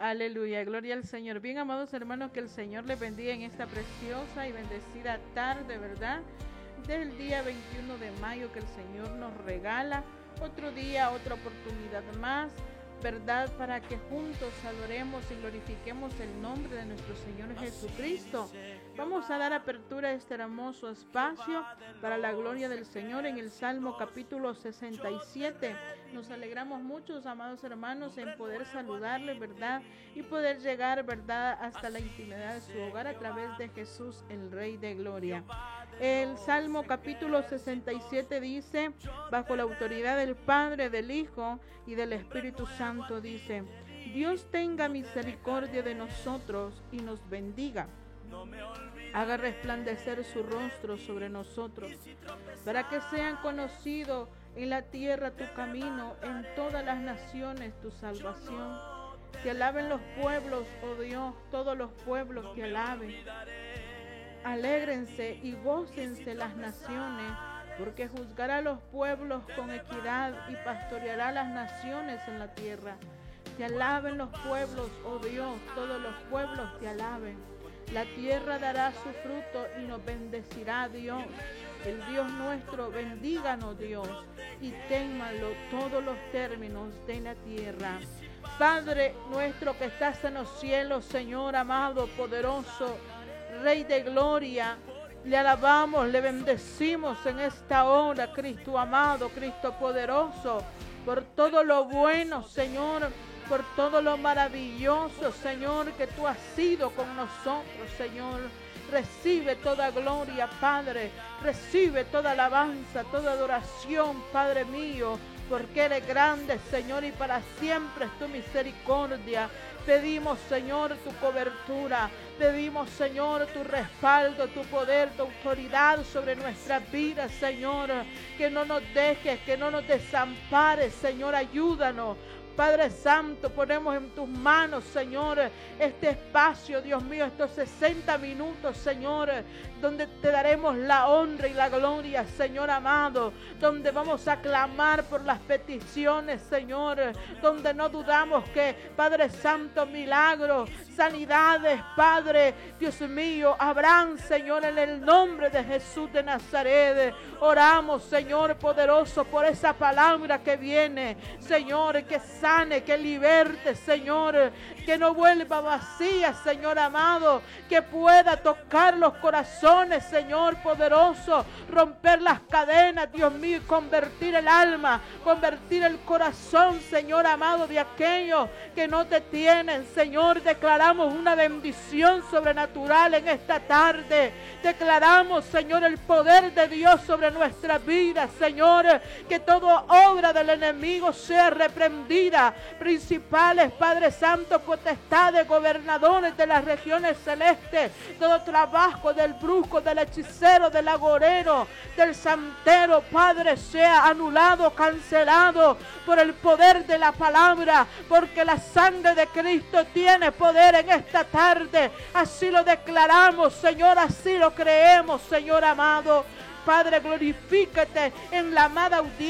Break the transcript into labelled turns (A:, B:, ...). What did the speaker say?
A: Aleluya, gloria al Señor. Bien, amados hermanos, que el Señor les bendiga en esta preciosa y bendecida tarde, ¿verdad? Del día 21 de mayo que el Señor nos regala. Otro día, otra oportunidad más, ¿verdad? Para que juntos adoremos y glorifiquemos el nombre de nuestro Señor Jesucristo. Vamos a dar apertura a este hermoso espacio para la gloria del Señor en el Salmo capítulo 67. Nos alegramos mucho, amados hermanos, en poder saludarles, ¿verdad? Y poder llegar, ¿verdad?, hasta la intimidad de su hogar a través de Jesús, el Rey de Gloria. El Salmo capítulo 67 dice, bajo la autoridad del Padre, del Hijo y del Espíritu Santo, dice: Dios tenga misericordia de nosotros y nos bendiga. Haga resplandecer su rostro sobre nosotros, para que sean conocidos en la tierra tu camino, en todas las naciones tu salvación. Te alaben los pueblos, oh Dios, todos los pueblos te alaben. Alégrense y gócense las naciones, porque juzgará a los pueblos con equidad y pastoreará las naciones en la tierra. Te alaben los pueblos, oh Dios, todos los pueblos te alaben. La tierra dará su fruto y nos bendecirá Dios. El Dios nuestro, bendíganos Dios, y ténmalo todos los términos de la tierra. Padre nuestro que estás en los cielos, Señor amado, poderoso, Rey de gloria, le alabamos, le bendecimos en esta hora, Cristo amado, Cristo poderoso, por todo lo bueno, Señor, por todo lo maravilloso, Señor, que tú has sido con nosotros, Señor. Recibe toda gloria, Padre, recibe toda alabanza, toda adoración, Padre mío, porque eres grande, Señor, y para siempre es tu misericordia. Pedimos, Señor, tu cobertura. Pedimos, Señor, tu respaldo, tu poder, tu autoridad sobre nuestras vidas, Señor. Que no nos dejes, que no nos desampares, Señor, ayúdanos. Padre Santo, ponemos en tus manos, Señor, este espacio, Dios mío, estos 60 minutos, Señor, donde te daremos la honra y la gloria, Señor amado, donde vamos a clamar por las peticiones, Señor, donde no dudamos que, Padre Santo, milagros, sanidades, Padre, Dios mío, habrán, Señor, en el nombre de Jesús de Nazaret. Oramos, Señor poderoso, por esa palabra que viene, Señor, que sane, que liberte, Señor, que no vuelva vacía, Señor amado, que pueda tocar los corazones, Señor poderoso, romper las cadenas, Dios mío, y convertir el alma, convertir el corazón, Señor amado, de aquellos que no te tienen, Señor. Declaramos una bendición sobrenatural en esta tarde. Declaramos, Señor, el poder de Dios sobre nuestras vidas, Señor, que toda obra del enemigo sea reprendida. Principales, Padre Santo, potestades, gobernadores de las regiones celestes, todo trabajo del brujo, del hechicero, del agorero, del santero, Padre, sea anulado, cancelado por el poder de la palabra, porque la sangre de Cristo tiene poder en esta tarde. Así lo declaramos, Señor, así lo creemos, Señor amado. Padre, glorifícate en la amada audiencia.